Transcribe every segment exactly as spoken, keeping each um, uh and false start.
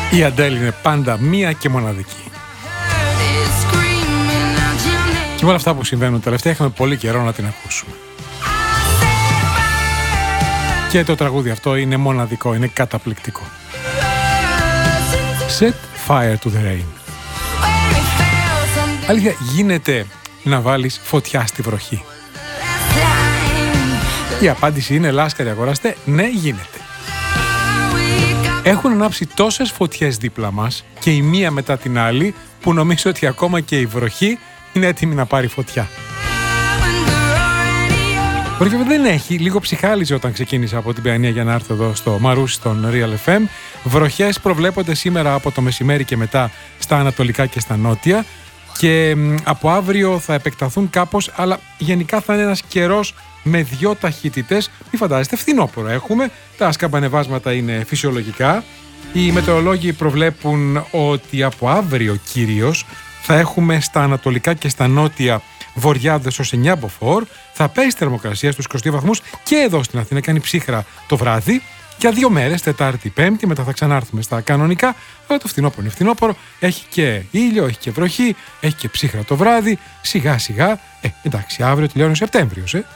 Η Αντέλ είναι πάντα μία και μοναδική. Και με όλα αυτά που συμβαίνουν τελευταία είχαμε πολύ καιρό να την ακούσουμε. Και το τραγούδι αυτό είναι μοναδικό, είναι καταπληκτικό. Set fire to the rain. Αλήθεια, γίνεται να βάλεις φωτιά στη βροχή? Η απάντηση είναι, λάσκαροι αγοραστέ, ναι, γίνεται. Έχουν ανάψει τόσες φωτιές δίπλα μας και η μία μετά την άλλη που νομίζω ότι ακόμα και η βροχή είναι έτοιμη να πάρει φωτιά. Βροχή δεν έχει, λίγο ψυχάλιζε όταν ξεκίνησα από την Παιανία για να έρθω εδώ στο Μαρούσι στον Real εφ εμ. Βροχές προβλέπονται σήμερα από το μεσημέρι και μετά στα ανατολικά και στα νότια και από αύριο θα επεκταθούν κάπως, αλλά γενικά θα είναι ένας καιρός με δυο ταχύτητες. Μη φαντάζεστε, φθινόπωρο έχουμε, τα σκαμπανεβάσματα είναι φυσιολογικά. Οι μετεωρολόγοι προβλέπουν ότι από αύριο κυρίως θα έχουμε στα ανατολικά και στα νότια βοριάδες ως εννιά μποφόρ, θα πέσει θερμοκρασία στους είκοσι δύο βαθμούς και εδώ στην Αθήνα κάνει ψύχρα το βράδυ. Για δύο μέρες, Τετάρτη, Πέμπτη, μετά θα ξανάρθουμε στα κανονικά. Αλλά το φθινόπωρο είναι φθινόπωρο, έχει και ήλιο, έχει και βροχή, έχει και ψύχρα το βράδυ. Σιγά σιγά, ε, εντάξει, αύριο τελειώνει ο Σεπτέμβριος, ε.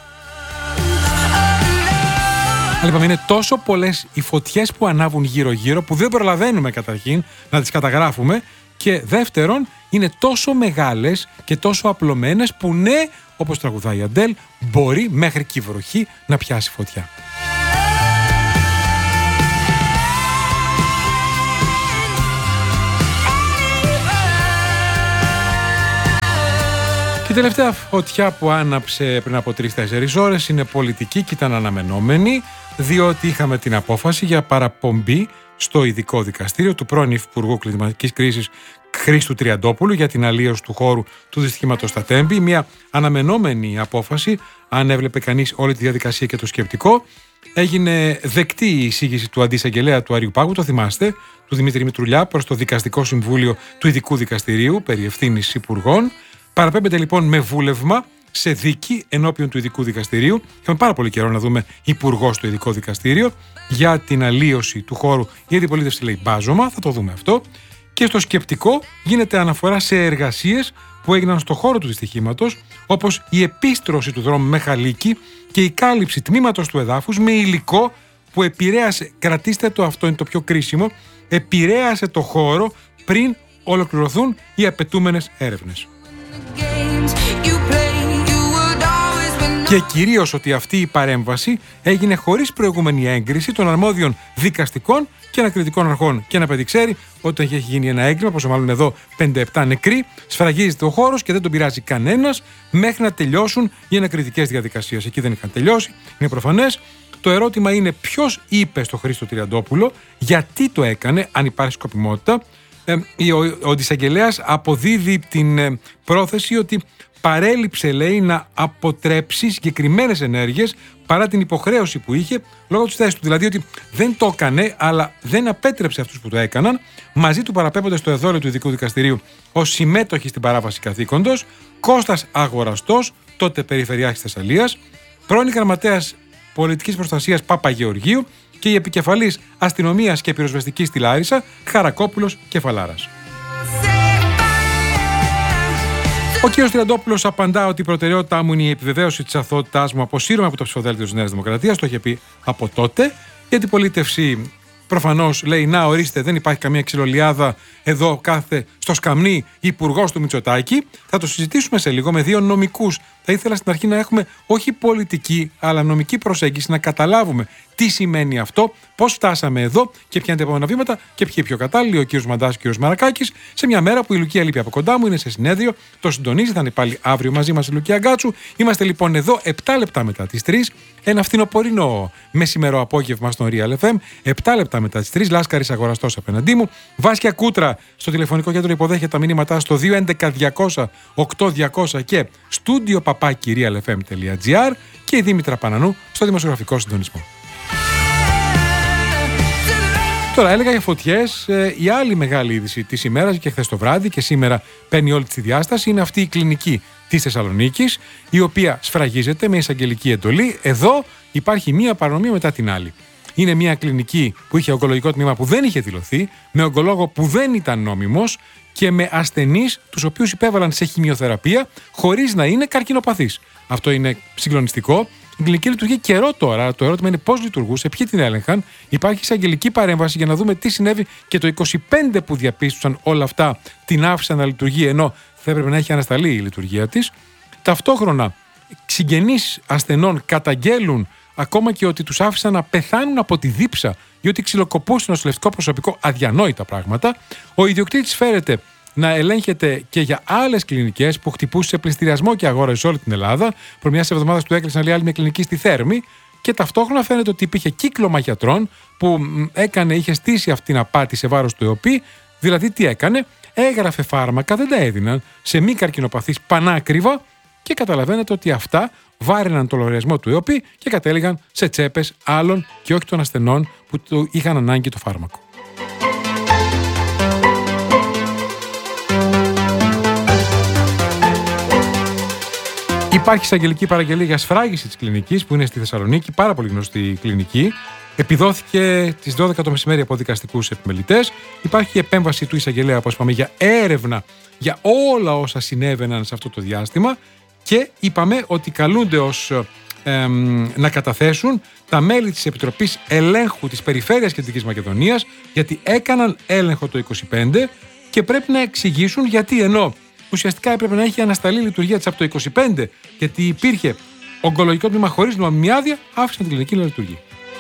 Αλλά είπαμε, είναι τόσο πολλές οι φωτιές που ανάβουν γύρω-γύρω που δεν προλαβαίνουμε καταρχήν να τις καταγράφουμε. Και δεύτερον, είναι τόσο μεγάλες και τόσο απλωμένες που ναι, όπως τραγουδάει η Αντέλ, μπορεί μέχρι και η βροχή να πιάσει φωτιά. Η τελευταία φωτιά που άναψε πριν από τρεις τέσσερις ώρες είναι πολιτική και ήταν αναμενόμενη, διότι είχαμε την απόφαση για παραπομπή στο ειδικό δικαστήριο του πρώην Υπουργού Κλιματικής Κρίσης Χρήστου Τριαντόπουλου για την αλλίωση του χώρου του δυστυχήματος στα Τέμπη. Μια αναμενόμενη απόφαση, αν έβλεπε κανείς όλη τη διαδικασία και το σκεπτικό. Έγινε δεκτή η εισήγηση του αντισαγγελέα του Αριού Πάγου, το θυμάστε, του Δημήτρη Μητρουλιά, προς το Δικαστικό Συμβούλιο του Ειδικού Δικαστηρίου περί ευθύνης υπουργών. Παραπέμπεται λοιπόν με βούλευμα σε δίκη ενώπιον του Ειδικού Δικαστηρίου. Είχαμε πάρα πολύ καιρό να δούμε υπουργό στο Ειδικό Δικαστήριο για την αλλίωση του χώρου, γιατί η αντιπολίτευση λέει μπάζωμα, θα το δούμε αυτό. Και στο σκεπτικό γίνεται αναφορά σε εργασίες που έγιναν στο χώρο του δυστυχήματος, όπως η επίστρωση του δρόμου με χαλίκι και η κάλυψη τμήματος του εδάφους με υλικό που επηρέασε, κρατήστε το, αυτό είναι το πιο κρίσιμο, επηρέασε το χώρο πριν ολοκληρωθούν οι απαιτούμενες έρευνες. Και κυρίως ότι αυτή η παρέμβαση έγινε χωρίς προηγούμενη έγκριση των αρμόδιων δικαστικών και ανακριτικών αρχών. Και ένα παιδί ξέρει ότι έχει γίνει ένα έγκλημα, πόσο μάλλον εδώ πενήντα επτά νεκροί, σφραγίζεται ο χώρος και δεν τον πειράζει κανένας μέχρι να τελειώσουν οι ανακριτικές διαδικασίες. Εκεί δεν είχαν τελειώσει, είναι προφανές. Το ερώτημα είναι ποιος είπε στο Χρήστο Τριαντόπουλο, γιατί το έκανε, αν υπάρχει σκοπιμότητα. Ε, ο αντισαγγελέας αποδίδει την ε, πρόθεση ότι παρέλειψε, λέει, να αποτρέψει συγκεκριμένες ενέργειες παρά την υποχρέωση που είχε λόγω της θέσης του. Δηλαδή ότι δεν το έκανε, αλλά δεν απέτρεψε αυτούς που το έκαναν. Μαζί του παραπέμπονται στο εδόλιο του Ειδικού Δικαστηρίου ως συμμέτοχοι στην παράβαση καθήκοντος Κώστας Αγοραστός, τότε Περιφερειάρχης Θεσσαλίας, πρώην Γραμματέας Πολιτικής Προστασίας Παπαγεωργίου και η επικεφαλής αστυνομίας και πυροσβεστικής στη Λάρισα, Χαρακόπουλος Κεφαλάρας. Ο κ. Τριαντόπουλος απαντά ότι η προτεραιότητά μου είναι η επιβεβαίωση της αθωότητάς μου. Αποσύρωμαι από το ψηφοδέλτιο της Νέας Δημοκρατίας. Το είχε πει από τότε. Η αντιπολίτευση προφανώς λέει: να, ορίστε, δεν υπάρχει καμία ξυλολιάδα εδώ, κάθε στο σκαμνί υπουργός του Μητσοτάκη. Θα το συζητήσουμε σε λίγο με δύο νομικούς. Θα ήθελα στην αρχή να έχουμε όχι πολιτική, αλλά νομική προσέγγιση, να καταλάβουμε τι σημαίνει αυτό, πώς φτάσαμε εδώ και ποια είναι τα επόμενα βήματα και ποιοι είναι πιο κατάλληλοι, ο κ. Μαντάς και ο κ. Μαρακάκης, σε μια μέρα που η Λουκία λείπει από κοντά μου, είναι σε συνέδριο, το συντονίζει, θα είναι πάλι αύριο μαζί μας η Λουκία Γκάτσου. Είμαστε λοιπόν εδώ επτά λεπτά μετά τις τρεις, ένα φθινοπορεινό μεσημερό απόγευμα στον Real εφ εμ, επτά λεπτά μετά τις τρεις, Λάσκαρης Αγοραστός απέναντί μου, Βάσκια Κούτρα στο τηλεφωνικό κέντρο υποδέχεται τα μηνύματά στο δύο έντεκα διακόσια οκτώ διακόσια και στούντιο παπάκι real f m τελεία g r και η Δήμητρα Πανανού στο δημοσιογραφικό συντονισμό. Τώρα έλεγα για φωτιές, ε, η άλλη μεγάλη είδηση της ημέρας και χθες το βράδυ και σήμερα παίρνει όλη τη διάσταση είναι αυτή η κλινική της Θεσσαλονίκης, η οποία σφραγίζεται με εισαγγελική εντολή. Εδώ υπάρχει μία παρανομία μετά την άλλη. Είναι μια κλινική που είχε ογκολογικό τμήμα που δεν είχε δηλωθεί, με ογκολόγο που δεν ήταν νόμιμος και με ασθενείς τους οποίους υπέβαλαν σε χημειοθεραπεία χωρίς να είναι καρκινοπαθείς. Αυτό είναι συγκλονιστικό. Η κλινική λειτουργεί καιρό τώρα. Το ερώτημα είναι πώς λειτουργούσε, ποιοι την έλεγχαν. Υπάρχει εισαγγελική παρέμβαση για να δούμε τι συνέβη και το είκοσι πέντε που διαπίστωσαν όλα αυτά την άφησαν να λειτουργεί ενώ θα έπρεπε να έχει ανασταλεί η λειτουργία της. Ταυτόχρονα, συγγενείς ασθενών καταγγέλουν ακόμα και ότι τους άφησαν να πεθάνουν από τη δίψα ή ότι ξυλοκοπούσε νοσηλευτικό προσωπικό, αδιανόητα πράγματα. Ο ιδιοκτήτης φέρεται να ελέγχεται και για άλλες κλινικές που χτυπούσε σε πληστηριασμό και αγόρασε σε όλη την Ελλάδα. Προ μια εβδομάδα του έκλεισαν άλλη μια κλινική στη Θέρμη. Και ταυτόχρονα φαίνεται ότι υπήρχε κύκλωμα γιατρών που έκανε, είχε στήσει αυτήν την απάτη σε βάρος του ΕΟΠΗ. Δηλαδή, τι έκανε, έγραφε φάρμακα, δεν τα έδιναν σε μη καρκινοπαθείς πανάκριβα και καταλαβαίνετε ότι αυτά βάραιναν το λογαριασμό του ΕΟΠΗ και κατέληγαν σε τσέπες άλλων και όχι των ασθενών που του είχαν ανάγκη το φάρμακο. Υπάρχει εισαγγελική παραγγελία για σφράγιση της κλινικής που είναι στη Θεσσαλονίκη, πάρα πολύ γνωστή κλινική. Επιδόθηκε τις δώδεκα το μεσημέρι από δικαστικούς επιμελητές. Υπάρχει επέμβαση του εισαγγελέα, όπως είπαμε, για έρευνα για όλα όσα συνέβαιναν σε αυτό το διάστημα και είπαμε ότι καλούνται ως ε, να καταθέσουν τα μέλη της Επιτροπής Ελέγχου της Περιφέρειας Κεντρικής Μακεδονίας, γιατί έκαναν έλεγχο το είκοσι πέντε και πρέπει να εξηγήσουν γιατί, ενώ ουσιαστικά έπρεπε να έχει ανασταλεί η λειτουργία της από το είκοσι πέντε, γιατί υπήρχε ογκολογικό τμήμα χωρίς νομιμη άδεια, άφησαν την κλινική να λειτουργεί.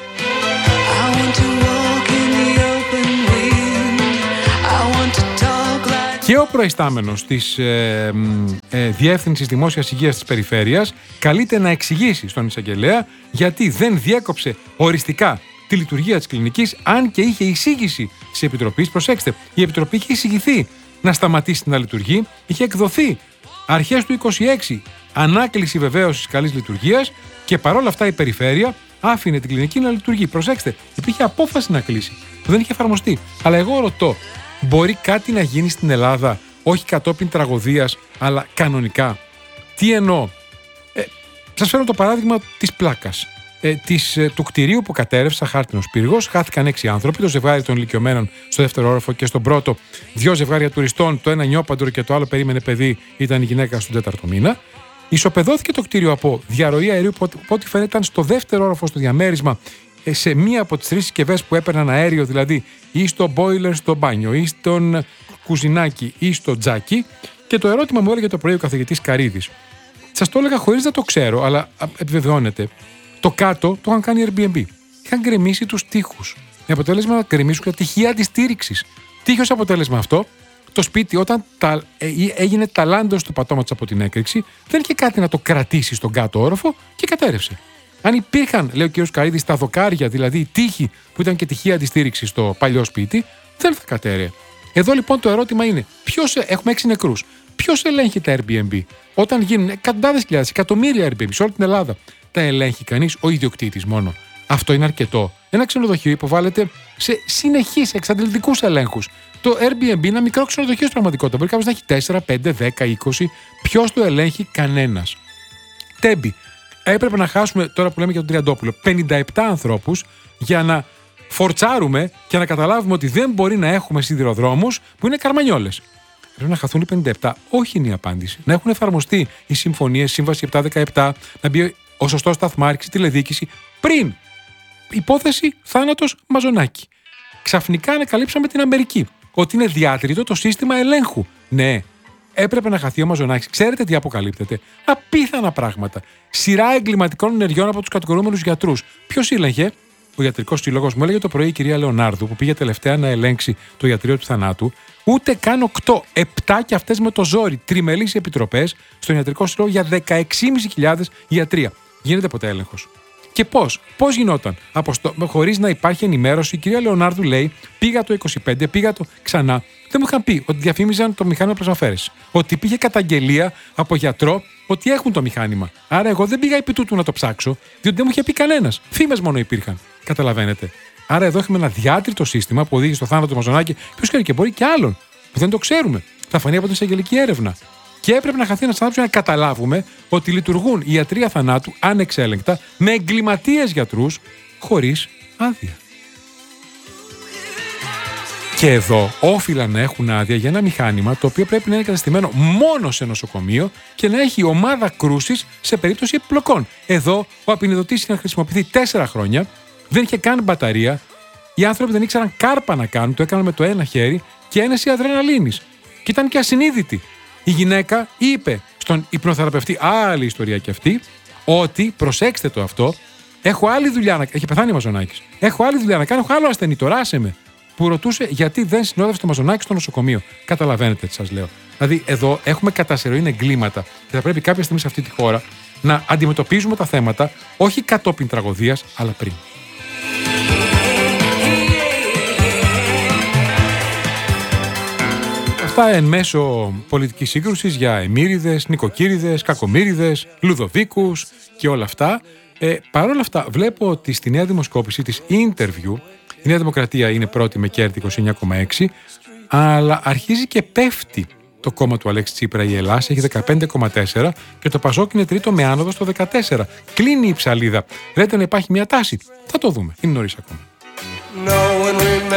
Και ο προϊστάμενος της ε, ε, Διεύθυνσης Δημόσιας Υγείας της Περιφέρειας καλείται να εξηγήσει στον εισαγγελέα γιατί δεν διέκοψε οριστικά τη λειτουργία της κλινικής, αν και είχε εισήγηση της Επιτροπής. Προσέξτε, η Επιτροπή είχε εισηγηθεί να σταματήσει να λειτουργεί, είχε εκδοθεί αρχές του είκοσι έξι ανάκληση βεβαίωσης καλής λειτουργίας και παρόλα αυτά η Περιφέρεια άφηνε την κλινική να λειτουργεί. Προσέξτε, υπήρχε απόφαση να κλείσει που δεν είχε εφαρμοστεί. Αλλά εγώ ρωτώ, μπορεί κάτι να γίνει στην Ελλάδα, όχι κατόπιν τραγωδίας, αλλά κανονικά? Τι εννοώ? Ε, σας φέρω το παράδειγμα της πλάκας. Ε, της, ε, του κτηρίου που κατέρευσε, χάρτινος πύργος, χάθηκαν έξι άνθρωποι, το ζευγάρι των ηλικιωμένων στο δεύτερο όροφο και στον πρώτο, δύο ζευγάρια τουριστών, το ένα νιόπαντρο και το άλλο περίμενε παιδί, ήταν η γυναίκα στον τέταρτο μήνα. Ισοπεδώθηκε το κτίριο από διαρροή αερίου που ό,τι φαίνεται ήταν στο δεύτερο όροφο στο διαμέρισμα, ε, σε μία από τις τρεις συσκευές που έπαιρναν αέριο, δηλαδή ή στο boiler στο μπάνιο, ή στον κουζινάκι, ή στο τζάκι. Και το ερώτημα μου έλεγε το πρωί ο καθηγητής Καρίδης. Σας το έλεγα χωρίς να το ξέρω, αλλά επιβεβαιώνεται. Το κάτω το είχαν κάνει Airbnb. Είχαν γκρεμίσει τους τοίχους. Με αποτέλεσμα να γκρεμίσουν και τυχεία αντιστήριξης. Τι είχε ως αποτέλεσμα αυτό? Το σπίτι, όταν τα, ε, έγινε ταλάντος του πατώματος από την έκρηξη, δεν είχε κάτι να το κρατήσει στον κάτω όροφο και κατέρευσε. Αν υπήρχαν, λέει ο κ. Καρίδης, τα δοκάρια, δηλαδή οι τοίχοι που ήταν και τυχεία αντιστήριξη στο παλιό σπίτι, δεν θα κατέρεε. Εδώ λοιπόν το ερώτημα είναι, ποιος, έχουμε έξι νεκρούς. Ποιος ελέγχει τα Airbnb? Όταν γίνουν εκατοντάδες χιλιάδες, εκατομμύρια Airbnb σε όλη την Ελλάδα, τα ελέγχει κανείς? Ο ιδιοκτήτης μόνο? Αυτό είναι αρκετό? Ένα ξενοδοχείο υποβάλλεται σε συνεχείς εξαντλητικούς ελέγχους. Το Airbnb είναι ένα μικρό ξενοδοχείο στην πραγματικότητα. Μπορεί κάποιος να έχει τέσσερα, πέντε, δέκα, είκοσι. Ποιος το ελέγχει? Κανένας. Τέμπη. Έπρεπε να χάσουμε, τώρα που λέμε για τον Τριαντόπουλο, πενήντα επτά ανθρώπους για να φορτσάρουμε και να καταλάβουμε ότι δεν μπορεί να έχουμε σιδηροδρόμους που είναι καρμανιόλες. Πρέπει να χαθούν οι πενήντα επτά. Όχι είναι η απάντηση. Να έχουν εφαρμοστεί οι συμφωνίες, σύμβαση επτά δεκαεπτά, να μπει ο σωστός σταθμάρχης, τηλεδίκηση, πριν. Υπόθεση θάνατος Μαζονάκη. Ξαφνικά ανακαλύψαμε την Αμερική. Ότι είναι διάτριτο το σύστημα ελέγχου. Ναι, έπρεπε να χαθεί ο Μαζονάκης. Ξέρετε τι αποκαλύπτεται? Απίθανα πράγματα. Σειρά εγκληματικών ενεργειών από τους κατηγορούμενους γιατρούς. Ποιος έλεγε? Ο ιατρικός σύλλογος μου έλεγε το πρωί η κυρία Λεωνάρδου, που πήγε τελευταία να ελέγξει το ιατρείο του θανάτου. Ούτε καν οκτώ, επτά και αυτές με το ζόρι. Τριμελείς επιτροπές στον ιατρικό σύλλογο για δεκαέξι χιλιάδες πεντακόσια ιατρία. Γίνεται ποτέ έλεγχος? Και πώς, πώς γινόταν? Αποστο... Χωρίς να υπάρχει ενημέρωση, η κυρία Λεωνάρδου λέει: πήγα το είκοσι πέντε, πήγα το ξανά. Δεν μου είχαν πει ότι διαφήμιζαν το μηχάνημα πλασμαφέρεσης. Ότι υπήρχε καταγγελία από γιατρό ότι έχουν το μηχάνημα. Άρα εγώ δεν πήγα επί τούτου να το ψάξω, διότι δεν μου είχε πει κανένας. Φήμες μόνο υπήρχαν. Καταλαβαίνετε? Άρα εδώ έχουμε ένα διάτριτο σύστημα που οδήγησε στο θάνατο του Μαζονάκη, ποιος ξέρει, και μπορεί και άλλον, που δεν το ξέρουμε. Θα φανεί από την εισαγγελική έρευνα. Και έπρεπε να χαθεί ένας άνθρωπος για να καταλάβουμε ότι λειτουργούν οι ιατρεία θανάτου ανεξέλεγκτα, με εγκληματίες γιατρούς, χωρίς άδεια. Και εδώ όφυλαν να έχουν άδεια για ένα μηχάνημα το οποίο πρέπει να είναι εγκαταστημένο μόνο σε νοσοκομείο και να έχει ομάδα κρούσης σε περίπτωση επιπλοκών. Εδώ ο απεινιδωτής είχε να χρησιμοποιηθεί τέσσερα χρόνια, δεν είχε καν μπαταρία, οι άνθρωποι δεν ήξεραν κάρπα να κάνουν, το έκαναν με το ένα χέρι και ένεση αδρεναλίνης. Και ήταν και ασυνείδητη. Η γυναίκα είπε στον υπνοθεραπευτή, άλλη ιστορία κι αυτή, ότι προσέξτε το αυτό, έχω άλλη δουλειά να κάνω. Έχει πεθάνει ο Μαζονάκης. Έχω άλλη δουλειά να κάνω, έχω άλλο ασθενή, τώρα άσε με. Που ρωτούσε γιατί δεν συνόδευσε το Μαζονάκη στο νοσοκομείο. Καταλαβαίνετε τι σας λέω. Δηλαδή, εδώ έχουμε κατά σερροήν εγκλήματα και θα πρέπει κάποια στιγμή σε αυτή τη χώρα να αντιμετωπίζουμε τα θέματα όχι κατόπιν τραγωδίας, αλλά πριν. Αυτά εν μέσω πολιτικής σύγκρουσης για εμμύριδες, νοικοκύριδες, κακομύριδες, Λουδοβίκους και όλα αυτά. Ε, Παρ' όλα αυτά, βλέπω ότι στη νέα δημοσκόπηση της Interview, η Νέα Δημοκρατία είναι πρώτη με κέρδη είκοσι εννιά κόμμα έξι, αλλά αρχίζει και πέφτει το κόμμα του Αλέξη Τσίπρα, η Ελλάδα, έχει δεκαπέντε κόμμα τέσσερα και το Πασόκ είναι τρίτο με άνοδο στο δεκατέσσερα. Κλείνει η ψαλίδα. Λέτε να υπάρχει μια τάση. Θα το δούμε. Είναι νωρίς ακόμα. No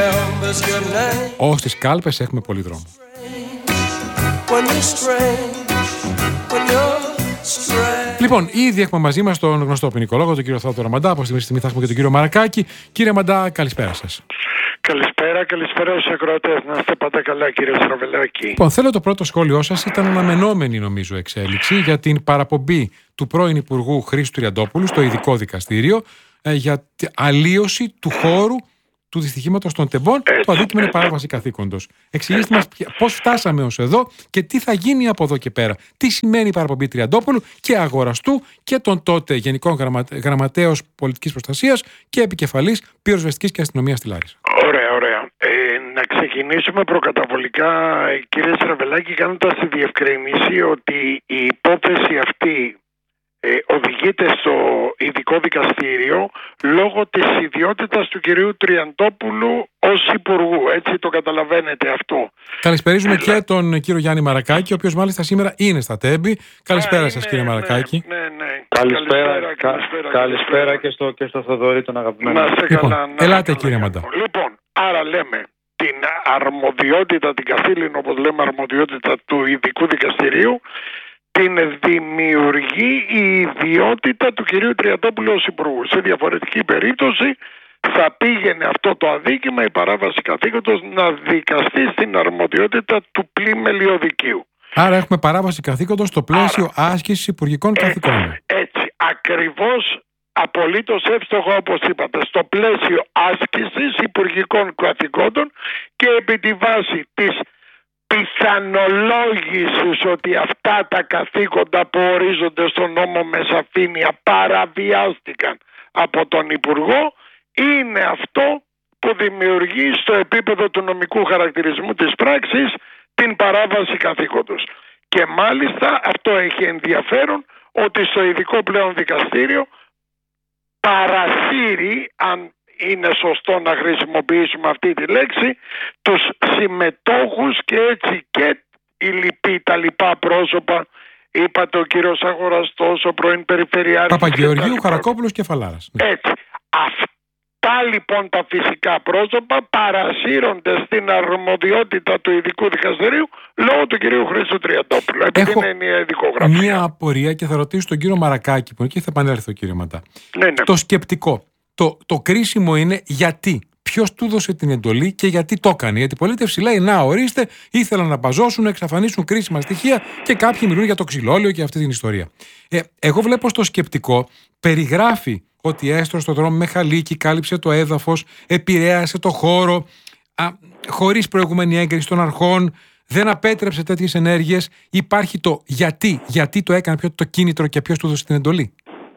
Ως τις κάλπες έχουμε πολύ δρόμο. Λοιπόν, ήδη έχουμε μαζί μας τον γνωστό ποινικολόγο, τον κύριο Θόδωρο Μαντά. Από στιγμή στη στιγμή θα έχουμε και τον κύριο Μαρακάκη. Κύριε Μαντά, καλησπέρα σας. Καλησπέρα, καλησπέρα στους ακροατές. Να είστε πάντα καλά, κύριε Στραβελάκη. Λοιπόν, θέλω το πρώτο σχόλιο σας. Ήταν αναμενόμενη, νομίζω, εξέλιξη για την παραπομπή του πρώην Υπουργού Χρήστου Τριαντόπουλου στο ειδικό δικαστήριο ε, για αλλίωση του χώρου του δυστυχήματος των Τεμπών. Έτσι, το αδίκημα είναι παράβαση καθήκοντος. Εξηγήστε μας πώς φτάσαμε ως εδώ και τι θα γίνει από εδώ και πέρα. Τι σημαίνει η παραπομπή Τριαντόπουλου και αγοραστού και τον τότε Γενικό Γραμματε... Γραμματέως Πολιτικής Προστασίας και επικεφαλής πυροσβεστικής και αστυνομίας στη Λάρισα. Ωραία, ωραία. Ε, να ξεκινήσουμε προκαταβολικά, κύριε Στραβελάκη, κάνοντας τη διευκρίνηση ότι η υπόθεση αυτή Ε, οδηγείται στο ειδικό δικαστήριο λόγω της ιδιότητας του κυρίου Τριαντόπουλου ως υπουργού. Έτσι το καταλαβαίνετε αυτό. Καλησπέριζουμε Έλα. και τον κύριο Γιάννη Μαρακάκη, ο οποίος μάλιστα σήμερα είναι στα Τέμπη. Καλησπέρα Α, σας είναι, κύριε Μαρακάκη. Ναι, ναι, ναι. Καλησπέρα, καλησπέρα, κα, καλησπέρα, καλησπέρα και, στο, και στο Θοδωρή τον αγαπημένο. Να είστε λοιπόν, καλά. Να ελάτε καλά, κύριε Μαντά. Λοιπόν, άρα λέμε την αρμοδιότητα, την καθήλυνη όπως λέμε αρμοδιότητα του ειδικού δικαστηρίου, την δημιουργεί η ιδιότητα του κυρίου Τριαντόπουλου ως υπουργού. Σε διαφορετική περίπτωση θα πήγαινε αυτό το αδίκημα, η παράβαση καθήκοντος, να δικαστεί στην αρμοδιότητα του πλημελιωδικίου. Άρα έχουμε παράβαση καθήκοντος στο πλαίσιο Άρα, άσκησης υπουργικών καθηκόντων. Έτσι, ακριβώς, απολύτως εύστοχο όπως είπατε, στο πλαίσιο άσκησης υπουργικών καθηκόντων και επί τη βάση της πιθανολόγησης ότι αυτά τα καθήκοντα που ορίζονται στον νόμο με σαφήνεια παραβιάστηκαν από τον Υπουργό, είναι αυτό που δημιουργεί στο επίπεδο του νομικού χαρακτηρισμού της πράξης την παράβαση καθήκοντος. Και μάλιστα αυτό έχει ενδιαφέρον ότι στο ειδικό πλέον δικαστήριο παρασύρει, αν είναι σωστό να χρησιμοποιήσουμε αυτή τη λέξη, τους συμμετόχους και έτσι και οι λοιποί, τα λοιπά πρόσωπα, είπατε ο κύριος Αγοραστός, ο πρώην Περιφερειάρχης Παπαγεωργίου, Χαρακόπουλος και Φαλάρας. Έτσι. Αυτά λοιπόν τα φυσικά πρόσωπα παρασύρονται στην αρμοδιότητα του ειδικού δικαστηρίου λόγω του κυρίου Χρήστου Τριαντόπουλου. Επειδή Έχω είναι μια ειδικογραφία. Μία απορία και θα ρωτήσω τον κύριο Μαρακάκη που εκεί θα επανέλθω κύριε Ματά. Ναι, ναι. Το σκεπτικό. Το, το κρίσιμο είναι γιατί. Ποιος του έδωσε την εντολή και γιατί το έκανε. Η αντιπολίτευση λέει: να, ορίστε, ήθελαν να μπαζώσουν, να εξαφανίσουν κρίσιμα στοιχεία και κάποιοι μιλούν για το ξυλόλαιο και αυτή την ιστορία. Ε, εγώ βλέπω στο σκεπτικό, περιγράφει ότι έστρωσε στο δρόμο με χαλίκι, κάλυψε το έδαφος, επηρέασε το χώρο, χωρίς προηγούμενη έγκριση των αρχών, δεν απέτρεψε τέτοιες ενέργειες. Υπάρχει το γιατί. Γιατί το έκανε, ποιο το κίνητρο και ποιος του έδωσε την εντολή.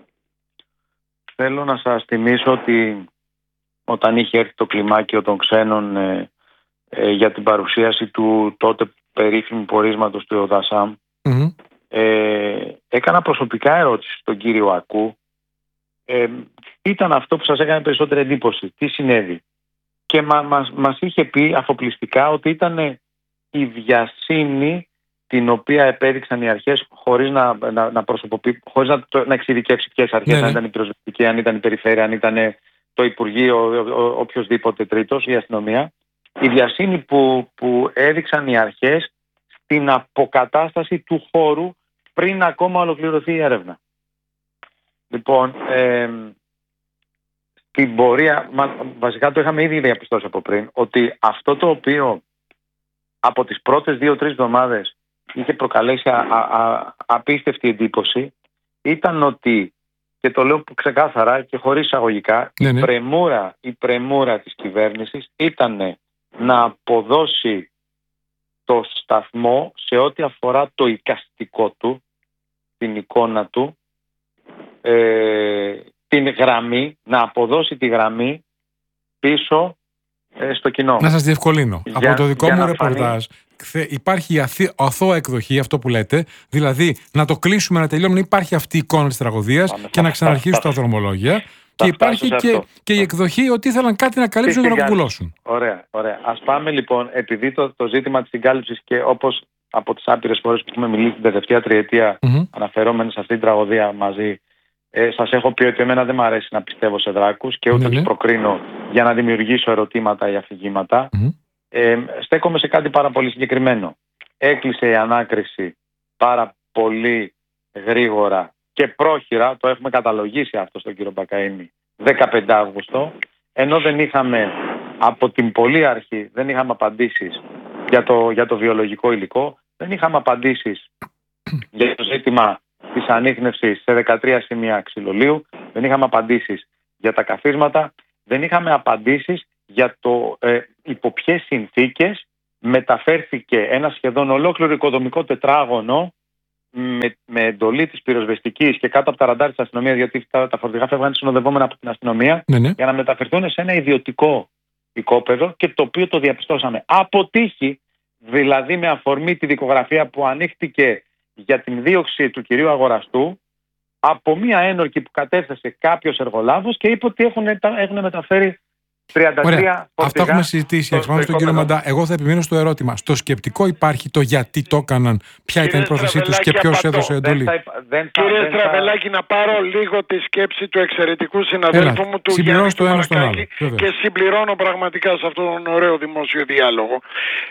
Θέλω να σας θυμίσω ότι όταν είχε έρθει το κλιμάκιο των ξένων ε, ε, για την παρουσίαση του τότε περίφημου πορίσματος του ΟΔΑΣΑΜ, mm-hmm. ε, έκανα προσωπικά ερώτηση στον κύριο Ακού. Ε, ήταν αυτό που σας έκανε περισσότερη εντύπωση. Τι συνέβη? Και μα, μας, μας είχε πει αφοπλιστικά ότι ήταν η βιασύνη την οποία επέδειξαν οι αρχές χωρίς να, να, να προσωποποιεί, χωρίς να, να εξειδικεύσει ποιες αρχές, ναι, αν ήταν η πυροσβεστική, αν ήταν η περιφέρεια, αν ήταν το Υπουργείο, οποιοσδήποτε τρίτος, η αστυνομία, η βιασύνη που, που έδειξαν οι αρχές στην αποκατάσταση του χώρου πριν ακόμα ολοκληρωθεί η έρευνα. Λοιπόν, ε, στην πορεία, μα, βασικά το είχαμε ήδη διαπιστώσει από πριν, ότι αυτό το οποίο από τις πρώτες δύο-τρεις εβδομάδες είχε προκαλέσει α, α, α, απίστευτη εντύπωση ήταν ότι, και το λέω ξεκάθαρα και χωρίς εισαγωγικά, ναι, ναι. Η, πρεμούρα, η πρεμούρα της κυβέρνησης ήταν να αποδώσει το σταθμό σε ό,τι αφορά το εικαστικό του, την εικόνα του, ε, την γραμμή, να αποδώσει τη γραμμή πίσω ε, στο κοινό. Να σας διευκολύνω. Για, από το δικό μου ρεπορτάζ φανεί... υπάρχει η αθή, αθώα εκδοχή, αυτό που λέτε, δηλαδή να το κλείσουμε, να τελειώνουμε, υπάρχει αυτή η εικόνα της τραγωδίας Πάμε, και θα, να ξαναρχίσουν τα δρομολόγια. Και υπάρχει και, και η εκδοχή ότι ήθελαν κάτι να καλύψουν και να κουκουλώσουν. Ωραία, ωραία. Ας πάμε λοιπόν, επειδή το, το ζήτημα της συγκάλυψης και όπως από τις άπειρες φορές που έχουμε μιλήσει την τελευταία τριετία, mm-hmm. αναφερόμενοι σε αυτή την τραγωδία μαζί, ε, σας έχω πει ότι εμένα δεν μου αρέσει να πιστεύω σε δράκους και ούτε mm-hmm. τους προκρίνω για να δημιουργήσω ερωτήματα ή αφηγήματα. Mm-hmm. Ε, στέκομαι σε κάτι πάρα πολύ συγκεκριμένο. Έκλεισε η ανάκριση πάρα πολύ γρήγορα και πρόχειρα, το έχουμε καταλογίσει αυτό στον κύριο Μπακαΐνη, δεκαπέντε Αύγουστο, ενώ δεν είχαμε από την πολύ αρχή, δεν είχαμε απαντήσεις για το, για το βιολογικό υλικό, δεν είχαμε απαντήσεις για το ζήτημα της ανίχνευσης σε δεκατρία σημεία ξυλολίου, δεν είχαμε απαντήσεις για τα καθίσματα, δεν είχαμε απαντήσεις για το ε, υπό ποιες συνθήκες μεταφέρθηκε ένα σχεδόν ολόκληρο οικοδομικό τετράγωνο με, με εντολή της πυροσβεστικής και κάτω από τα ραντάρ της αστυνομίας, γιατί τα, τα φορτηγά φεύγαν συνοδευόμενα από την αστυνομία, ναι, ναι. για να μεταφερθούν σε ένα ιδιωτικό οικόπεδο, και το οποίο το διαπιστώσαμε από τύχη, δηλαδή με αφορμή τη δικογραφία που ανοίχτηκε για την δίωξη του κυρίου Αγοραστού από μία ένορκη που κατέθεσε κάποιος εργολάβος και είπε ότι έχουν, έχουν μεταφέρει τριάντα τρία φορτηγά. Αυτά έχουμε συζητήσει. Εξ τον κύριο Μαντά, εγώ θα επιμείνω στο ερώτημα. Στο σκεπτικό υπάρχει το γιατί το έκαναν, ποια ήταν η πρόθεσή τους και ποιος έδωσε εντολή. Κύριε Στραβελάκη, να πάρω λίγο τη σκέψη του εξαιρετικού συναδέλφου μου, του Γιάννη του Μαρακάκη, και συμπληρώνω πραγματικά σε αυτόν τον ωραίο δημόσιο διάλογο.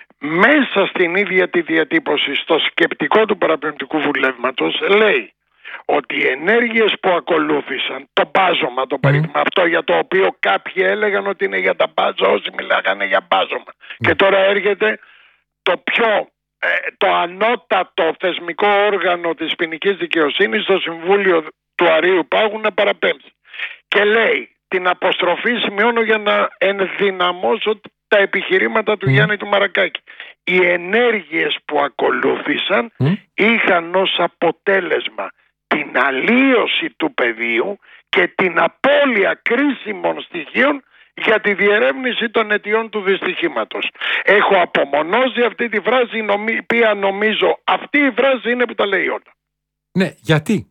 Μέσα στην ίδια τη διατύπωση, στο σκεπτικό του παραπεμπτικού βουλεύματος, λέει ότι οι ενέργειες που ακολούθησαν, το μπάζωμα, το παράδειγμα, mm. αυτό για το οποίο κάποιοι έλεγαν ότι είναι για τα μπάζα, όσοι μιλάγανε για μπάζωμα. Mm. Και τώρα έρχεται το πιο, ε, το ανώτατο θεσμικό όργανο της ποινικής δικαιοσύνης, το Συμβούλιο του Αρείου Πάγου, να παραπέμψει. Και λέει, την αποστροφή σημειώνω για να ενδυναμώσω τα επιχειρήματα του mm. Γιάννη του Μαρακάκη. Οι ενέργειες που ακολούθησαν mm. είχαν ως αποτέλεσμα την αλλίωση του πεδίου και την απώλεια κρίσιμων στοιχείων για τη διερεύνηση των αιτιών του δυστυχήματος. Έχω απομονώσει αυτή τη φράση, η οποία νομίζω αυτή η φράση είναι που τα λέει όλα. Ναι, γιατί?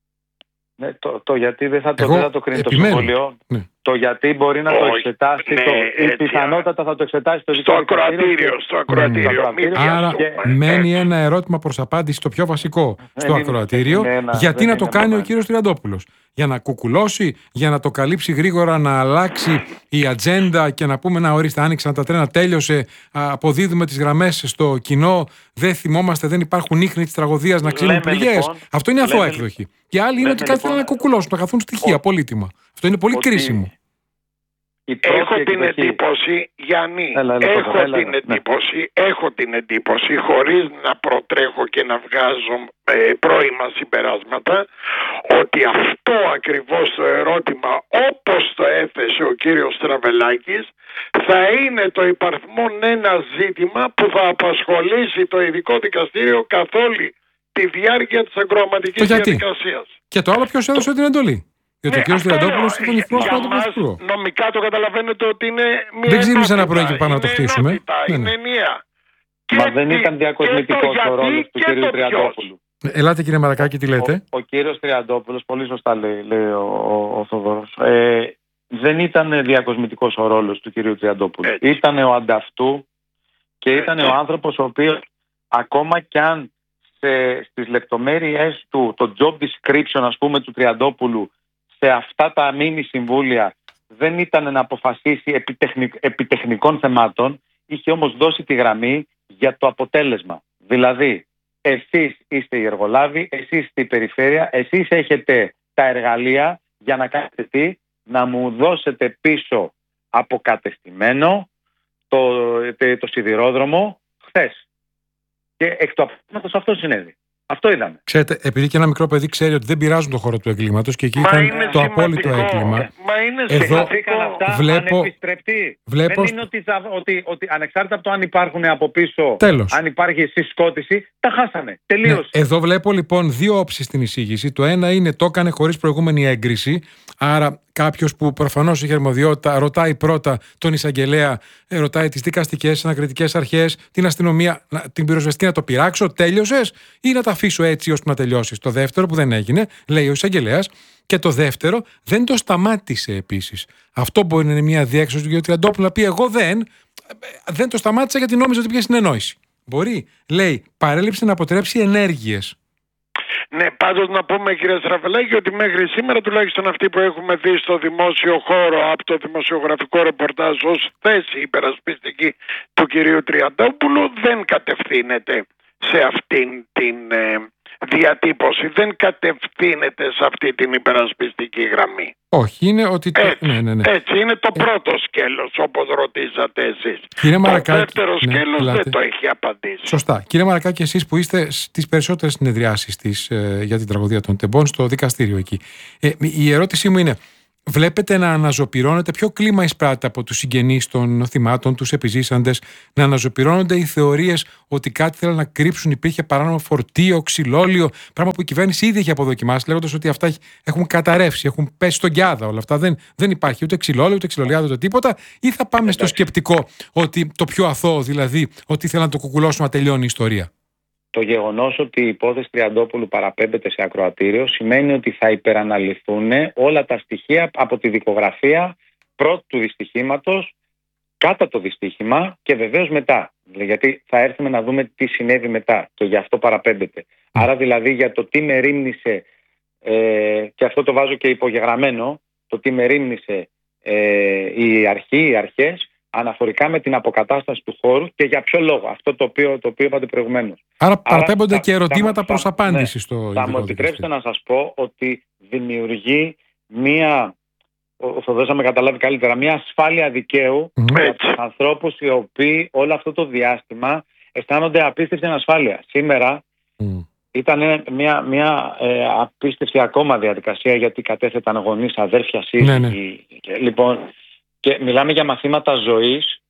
Ναι, το, το γιατί δεν θα το, δεν θα το κρίνει το Συμβούλιο. Ναι. Το γιατί μπορεί να oh, το εξετάσει, ναι, το, η πιθανότατα θα το εξετάσει το στο ακροατήριο. Στο ακροατήριο. Mm. Άρα και, μένει ένα ερώτημα προς απάντηση, το πιο βασικό, στο ναι, ακροατήριο. Ναι, ναι, γιατί να το κάνει ο κύριος Τριαντόπουλος? Για να κουκουλώσει, για να το καλύψει γρήγορα, να αλλάξει η ατζέντα και να πούμε να ορίστε, άνοιξαν τα τρένα, τέλειωσε, αποδίδουμε τις γραμμές στο κοινό, δεν θυμόμαστε, δεν υπάρχουν ίχνη της τραγωδίας να ξύνουν πληγές. Λοιπόν, αυτό είναι αθώα έκδοχη. Και άλλοι είναι ότι κάτι θέλουν να κουκουλώσουν, να καθούν στοιχεία πολύτιμα. Αυτό είναι πολύ ότι... κρίσιμο. Έχω την εντύπωση, Γιάννη, έλα, έλα, έχω έλα, την έλα, εντύπωση, ναι. έχω την εντύπωση, χωρίς να προτρέχω και να βγάζω ε, πρώιμα συμπεράσματα, ότι αυτό ακριβώς το ερώτημα, όπως το έθεσε ο κύριος Στραβελάκης, θα είναι το υπαριθμόν ένα ζήτημα που θα απασχολήσει το ειδικό δικαστήριο καθ' όλη τη διάρκεια της ακροαματικής διαδικασίας. Και το άλλο, ποιος έδωσε το... την εντολή? Γιατί ναι, ο κ. Τριαντόπουλος ήταν ηθικός πάνω το Πρωθυπουργό. Νομικά το καταλαβαίνετε ότι είναι μια. Δεν ξύπνησε ένα πρωί και πάνω να το χτίσουμε. Είναι, ναι, ναι. είναι ενιαία. Μα δεν ήταν διακοσμητικός ο ρόλος του κ. Τριαντόπουλου. Ελάτε, κύριε Μαρακάκη, τι λέτε? Ο, ο κ. Τριαντόπουλος, πολύ σωστά λέει, λέει ο, ο, ο Θοδωρός. Ε, δεν ήταν διακοσμητικός ο ρόλος του κ. Τριαντόπουλου. Ήταν ο ανταυτού και ήταν ο άνθρωπος ο οποίος, ακόμα κι αν σε, στις λεπτομέρειες του, το job description, ας πούμε, του Τριαντόπουλου, σε αυτά τα μίνι συμβούλια δεν ήταν να αποφασίσει επιτεχνικ, επιτεχνικών θεμάτων, είχε όμως δώσει τη γραμμή για το αποτέλεσμα. Δηλαδή, εσείς είστε οι εργολάβοι, εσείς είστε η περιφέρεια, εσείς έχετε τα εργαλεία για να κάνετε τι, να μου δώσετε πίσω αποκατεστημένο το, το, το σιδηρόδρομο χθες. Και εκ του αποτέλεσματος αυτό συνέβη. Αυτό είδαμε. Ξέρετε, επειδή και ένα μικρό παιδί ξέρει ότι δεν πειράζουν το χώρο του εγκλήματος και εκεί ήταν το σημαντικό. Απόλυτο έγκλημα. Μα είναι εδώ αυτά βλέπω, βλέπω... Δεν είναι ότι, ότι, ότι ανεξάρτητα από το αν υπάρχουν από πίσω, τέλος. Αν υπάρχει συσκότηση, τα χάσανε. Τελείωσε. Ναι, εδώ βλέπω λοιπόν δύο όψεις στην εισήγηση. Το ένα είναι το έκανε χωρίς προηγούμενη έγκριση. Άρα κάποιος που προφανώς έχει αρμοδιότητα ρωτάει πρώτα τον εισαγγελέα, ρωτάει τις δικαστικές, ανακριτικές αρχές, την αστυνομία, την πυροσβεστική να το πειράξω, τέλειωσες ή να τα αφήσω έτσι ώστε να τελειώσεις. Το δεύτερο που δεν έγινε, λέει ο εισαγγελέας. Και το δεύτερο, δεν το σταμάτησε επίσης. Αυτό μπορεί να είναι μια διέξοδος του κ. Τριαντόπουλου να πει: εγώ δεν, δεν το σταμάτησα γιατί νόμιζα ότι πήγε συνεννόηση. Μπορεί, λέει, παρέλειψε να αποτρέψει ενέργειες. Ναι, πάντως να πούμε, κύριε Στραφελάκη, ότι μέχρι σήμερα τουλάχιστον αυτοί που έχουμε δει στο δημόσιο χώρο από το δημοσιογραφικό ρεπορτάζ ως θέση υπερασπιστική του κυρίου Τριαντόπουλου δεν κατευθύνεται σε αυτήν την ε, διατύπωση, δεν κατευθύνεται σε αυτή την υπερασπιστική γραμμή. Όχι, είναι ότι... Το... Έτσι, ναι, ναι, ναι. έτσι είναι το πρώτο ε... σκέλος, όπως ρωτήσατε εσείς. Κύριε Μαρακάκη, το δεύτερο ναι, σκέλος λάτε. δεν το έχει απαντήσει. Σωστά. Κύριε Μαρακάκη, εσείς που είστε στις περισσότερες συνεδριάσεις της, ε, για την τραγωδία των Τεμπών στο δικαστήριο εκεί. Ε, η ερώτησή μου είναι, βλέπετε να αναζωπυρώνεται, ποιο κλίμα εισπράττει από τους συγγενείς των θυμάτων, τους επιζήσαντες, να αναζωπυρώνονται οι θεωρίες ότι κάτι θέλουν να κρύψουν, υπήρχε παράνομο φορτίο, ξυλόλιο, πράγμα που η κυβέρνηση ήδη έχει αποδοκιμάσει, λέγοντας ότι αυτά έχουν καταρρεύσει, έχουν πέσει στον Κιάδα όλα αυτά. Δεν, δεν υπάρχει ούτε ξυλόλιο, ούτε ξυλολιάδο, ούτε τίποτα. Ή θα πάμε στο σκεπτικό ότι το πιο αθώο, δηλαδή, ότι θέλουν να το κουκουλώσουν να τελειώνει η ιστορία. Το γεγονός ότι η υπόθεση Τριαντόπουλου παραπέμπεται σε ακροατήριο σημαίνει ότι θα υπεραναλυθούν όλα τα στοιχεία από τη δικογραφία πρώτου του δυστυχήματος, κατά το δυστύχημα και βεβαίως μετά. Γιατί θα έρθουμε να δούμε τι συνέβη μετά και γι' αυτό παραπέμπεται. Άρα δηλαδή για το τι με ρήμνησε, ε, και αυτό το βάζω και υπογεγραμμένο, το τι με ρήμνησε ε, η αρχή, οι αρχές, αναφορικά με την αποκατάσταση του χώρου και για ποιο λόγο. Αυτό το οποίο, το οποίο είπατε προηγουμένως. Άρα παραπέμπονται και ερωτήματα προς απάντηση ναι, στο θα μου επιτρέψετε να σας πω ότι δημιουργεί μία, ο Θοδωρής θα με καταλάβει καλύτερα, μία ασφάλεια δικαίου mm. για τους ανθρώπους οι οποίοι όλο αυτό το διάστημα αισθάνονται απίστευτη ανασφάλεια. Σήμερα mm. ήταν μια, μια ε, απίστευτη ακόμα διαδικασία γιατί κατέθεταν γονείς, αδέρφια, σύζυγοι. Ναι, ναι. Λοιπόν, και μιλάμε για μαθήματα ζωής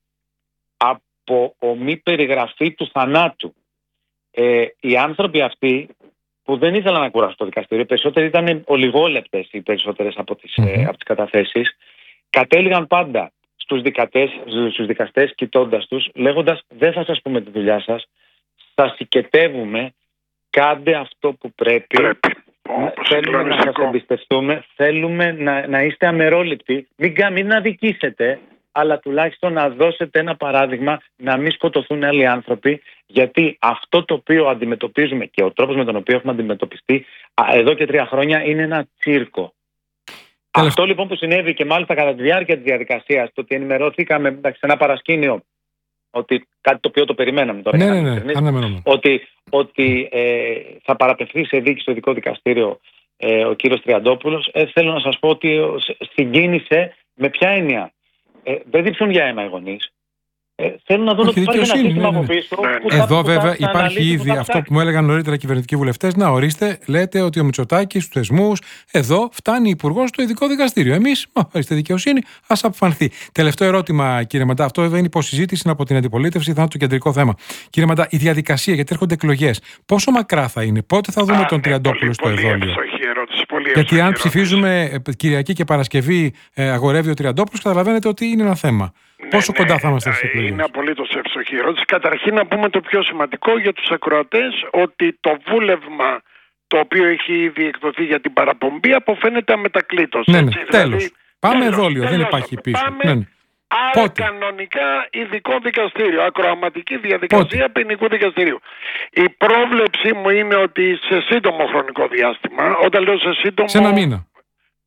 από ομή περιγραφή του θανάτου. Ε, οι άνθρωποι αυτοί που δεν ήθελαν να κουράσουν το δικαστήριο, οι περισσότεροι ήταν ολιγόλεπτες οι περισσότερες από τις, mm-hmm. ε, από τις καταθέσεις, κατέληγαν πάντα στους, δικατές, στους δικαστές κοιτώντας τους, λέγοντας δεν θα σας πούμε τη δουλειά σας, σας οικετεύουμε, κάντε αυτό που πρέπει. πρέπει. Θέλουμε να σας εμπιστευτούμε, θέλουμε να, να είστε αμερόληπτοι, μην, μην αδικήσετε, αλλά τουλάχιστον να δώσετε ένα παράδειγμα, να μην σκοτωθούν άλλοι άνθρωποι, γιατί αυτό το οποίο αντιμετωπίζουμε και ο τρόπος με τον οποίο έχουμε αντιμετωπιστεί εδώ και τρία χρόνια είναι ένα τσίρκο. Τέλος. Αυτό λοιπόν που συνέβη και μάλιστα κατά τη διάρκεια της διαδικασίας, το ότι ενημερωθήκαμε σε ένα παρασκήνιο, ότι κάτι το οποίο το περιμέναμε τώρα, ναι, ναι, ναι, ναι, ότι, ότι ε, θα παραπευθεί σε δίκη στο ειδικό δικαστήριο ε, ο κύριος Τριαντόπουλος, ε, θέλω να σας πω ότι συγκίνησε με ποια έννοια. Ε, δεν διψούν για αίμα οι γονείς. Ε, θέλουν να δουν ότι υπάρχει ένα σύστημα από πίσω. Εδώ βέβαια υπάρχει ήδη αυτό που μου έλεγαν νωρίτερα κυβερνητικοί βουλευτές. Να ορίστε, λέτε ότι ο Μητσοτάκης στους θεσμούς, εδώ φτάνει υπουργός στο ειδικό δικαστήριο. Εμείς, ορίστε δικαιοσύνη, ας αποφανθεί. Τελευταίο ερώτημα, κύριε Μαντά. Αυτό βέβαια είναι υποσυζήτηση από την αντιπολίτευση, θα είναι το κεντρικό θέμα. Κύριε Μαντά, η διαδικασία, γιατί έρχονται εκλογές, πόσο μακρά θα είναι, πότε θα δούμε Α, τον Τριαντόπουλο στο εδόλιο? Γιατί αν ψηφίζουμε Κυριακή και Παρασκευή ε, αγορεύει ο Τριαντόπουλος, καταλαβαίνετε ότι είναι ένα θέμα. Ναι, Πόσο ναι, κοντά θα είμαστε στις εκλογές? Είναι απολύτως εύστοχη ερώτηση. Καταρχήν να πούμε το πιο σημαντικό για τους ακροατές, ότι το βούλευμα το οποίο έχει ήδη εκδοθεί για την παραπομπή αποφαίνεται αμετακλήτως. Ναι, ναι, τέλος. Δηλαδή, πάμε εδόλιο, δεν υπάρχει πίσω. Πάμε, ναι, ναι. Άρα Πότε? Κανονικά ειδικό δικαστήριο, ακροαματική διαδικασία ποινικού δικαστηρίου. Η πρόβλεψή μου είναι ότι σε σύντομο χρονικό διάστημα, όταν λέω σε σύντομο... Σε ένα μήνα.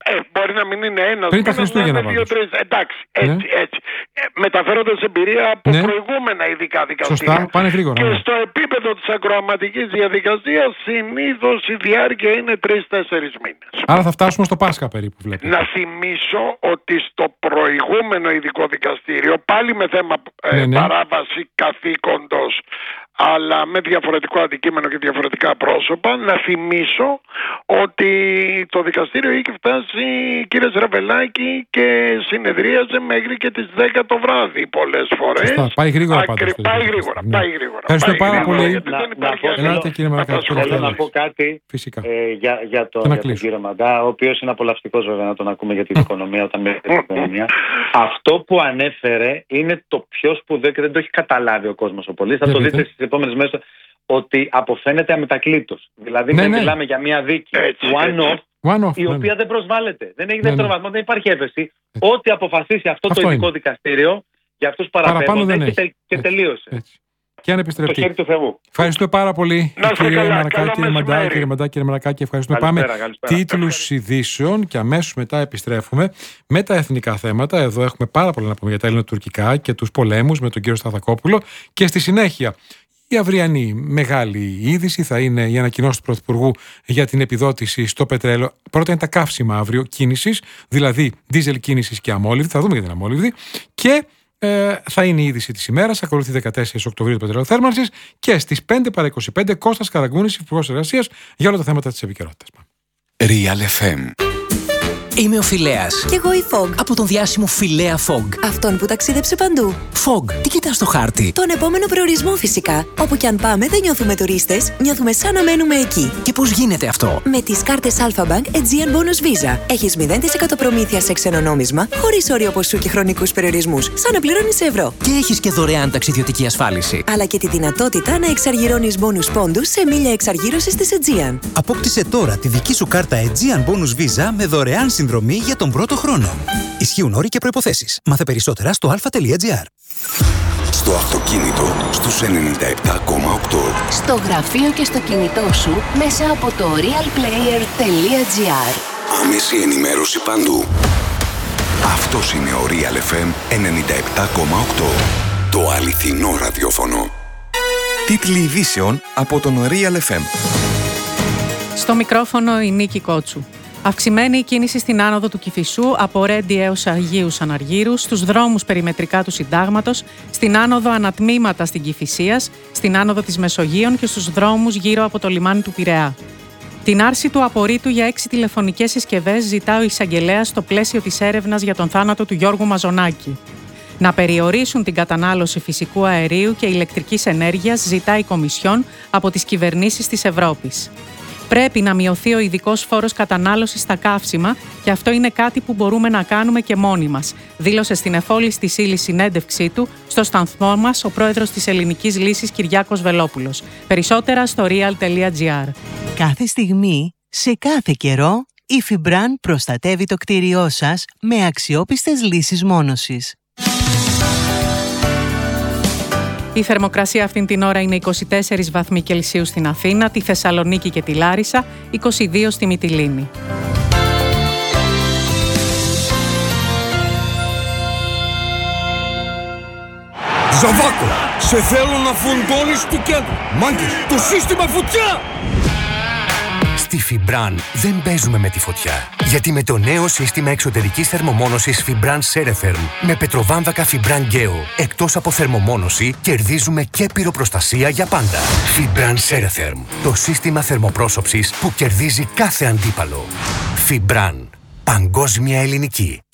Ε, μπορεί να μην είναι ένα. Πριν τα Χριστούγεννα, δύο, τρεις, εντάξει, έτσι, ναι. έτσι. Ε, μεταφέροντας εμπειρία από ναι. προηγούμενα ειδικά δικαστήρια. Σωστά, πάνε γρήγορα. Και ναι. στο επίπεδο της ακροαματικής διαδικασίας συνήθως η διάρκεια είναι τρεις τέσσερις μήνες. Άρα θα φτάσουμε στο Πάσχα περίπου, βλέπετε. Να θυμίσω ότι στο προηγούμενο ειδικό δικαστήριο, πάλι με θέμα ε, ναι, ναι. παράβαση καθήκοντος, αλλά με διαφορετικό αντικείμενο και διαφορετικά πρόσωπα, να θυμίσω ότι το δικαστήριο είχε φτάσει, κύριε Σραβελάκη, και συνεδρίαζε μέχρι και τις δέκα το βράδυ πολλές φορές. Σωστά. Πάει γρήγορα πάντως. Πάει γρήγορα, ναι. πάει γρήγορα. Ευχαριστώ πάρα πολύ. Ελάτε, κύριε Μαρακάκη. Θέλω να πω κάτι ε, για, για, το, για τον κύριο Μαντά, ο οποίος είναι απολαυστικός βέβαια να τον ακούμε για την οικονομία όταν μιλάει για την οικονομία. Αυτό που ανέφερε είναι το πιο σπουδαίο και δεν το έχει καταλάβει ο κόσμος ο πολίτης. Θα το δείτε στις επόμενες μέρες, ότι αποφαίνεται αμετακλήτως. Δηλαδή ναι, ναι. μιλάμε για μια δίκη one-off, one-off η οποία ναι. δεν προσβάλλεται. Δεν έχει δεύτερο ναι, ναι. βαθμό, δεν υπάρχει έφεση. Ό,τι αποφασίσει αυτό, αυτό το ειδικό είναι. δικαστήριο για αυτούς που παραπέμπονται και, τε, και τελείωσε. Έτσι. Και ανεπιστρεπτή. Το χέρι του Θεού. Ευχαριστούμε πάρα πολύ, κύριε Μαρακάκη, κύριε Μαντά, κύριε Μαντά, κύριε Μαρακάκη. Ευχαριστούμε. Πάμε τίτλους ειδήσεων και αμέσως μετά επιστρέφουμε με τα εθνικά θέματα. Εδώ έχουμε πάρα πολλά να πούμε για τα ελληνοτουρκικά και τους πολέμους με τον κύριο Σταθακόπουλο. Και στη συνέχεια, η αυριανή μεγάλη είδηση θα είναι η ανακοινώση του Πρωθυπουργού για την επιδότηση στο πετρέλαιο. Πρώτα είναι τα καύσιμα αύριο κίνησης, δηλαδή δίζελ κίνησης και αμόλυβδη. Θα δούμε για την αμόλυβδη. Και ε, θα είναι η είδηση της ημέρας. Ακολουθεί δεκατέσσερις Οκτωβρίου το πετρέλαιο θέρμανσης. Και στις πέντε παρά είκοσι πέντε Κώστας Καραγκούνης, Υπουργός Εργασίας, για όλα τα θέματα της επικαιρότητας. Real εφ εμ. Είμαι ο Φιλέας. Κι εγώ η Fog. Από τον διάσημο Φιλέα Fog. Αυτόν που ταξίδεψε παντού. Fog, τι κοιτάς στο χάρτη? Τον επόμενο προορισμό φυσικά. Όπου κι αν πάμε δεν νιώθουμε τουρίστες, νιώθουμε σαν να μένουμε εκεί. Και πώς γίνεται αυτό? Με τις κάρτες Alpha Bank Aegean Bonus Visa. Έχεις μηδέν τοις εκατό προμήθεια σε ξενονόμισμα, χωρίς όριο ποσού και χρονικούς περιορισμούς, σαν να πληρώνεις σε ευρώ. Και έχεις και δωρεάν ταξιδιωτική ασφάλιση. Αλλά και τη δυνατότητα να εξαργυρώνεις bonus πόντους σε μίλια εξαργύρωσης της Aegean. Απόκτησε τώρα τη δική σου κάρτα Aegean Bonus Visa με δωρεάν συνδρομή για τον πρώτο χρόνο. Ισχύουν όροι και προϋποθέσεις. Μάθε περισσότερα στο alpha.gr. Στο αυτοκίνητο στους ενενήντα επτά κόμμα οκτώ. Στο γραφείο και στο κινητό σου μέσα από το realplayer.gr. Άμεση ενημέρωση παντού. Αυτός είναι ο Real εφ εμ ενενήντα επτά κόμμα οκτώ. Το αληθινό ραδιόφωνο. Τίτλοι ειδήσεων από τον Real εφ εμ. Στο μικρόφωνο η Νίκη Κότσου. Αυξημένη η κίνηση στην άνοδο του Κηφισού από Ρέντι έως Αγίους Αναργύρους, στους δρόμους περιμετρικά του Συντάγματος, στην άνοδο ανατμήματα στην Κηφισίας, στην άνοδο της Μεσογείων και στους δρόμους γύρω από το λιμάνι του Πειραιά. Την άρση του απορρίτου για έξι τηλεφωνικές συσκευές ζητά ο εισαγγελέας στο πλαίσιο της έρευνας για τον θάνατο του Γιώργου Μαζονάκη. Να περιορίσουν την κατανάλωση φυσικού αερίου και ηλεκτρικής ενέργειας ζητά η Κομισιόν από τις κυβερνήσεις της Ευρώπης. Πρέπει να μειωθεί ο ειδικός φόρος κατανάλωσης στα καύσιμα και αυτό είναι κάτι που μπορούμε να κάνουμε και μόνοι μας, δήλωσε στην εφόλης της ύλης συνέντευξή του στο σταθμό μας ο πρόεδρος της Ελληνικής Λύσης Κυριάκος Βελόπουλος. Περισσότερα στο real.gr. Κάθε στιγμή, σε κάθε καιρό, η Fibran προστατεύει το κτίριό σας με αξιόπιστες λύσεις μόνωσης. Η θερμοκρασία αυτήν την ώρα είναι είκοσι τέσσερις βαθμοί Κελσίου στην Αθήνα, τη Θεσσαλονίκη και τη Λάρισα, είκοσι δύο στη Μυτιλήνη. Ζαβάκο, σε θέλω να φουντώνεις του κέντρου. Μάγκες, το σύστημα φωτιά! Στη Fibran δεν παίζουμε με τη φωτιά. Γιατί με το νέο σύστημα εξωτερικής θερμομόνωσης Fibran Ceretherm με πετροβάμβακα Fibran Geo, εκτός από θερμομόνωση, κερδίζουμε και πυροπροστασία για πάντα. Fibran Ceretherm, το σύστημα θερμοπρόσωψης που κερδίζει κάθε αντίπαλο. Fibran, παγκόσμια ελληνική.